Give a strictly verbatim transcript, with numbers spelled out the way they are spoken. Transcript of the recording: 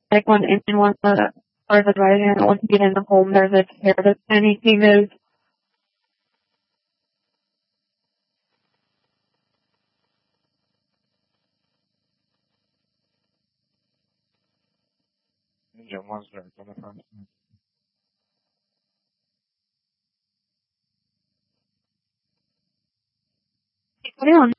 like when anyone uh, starts advising that once you get in the home, there's a chair that's anything is Ninja Monster con la put it on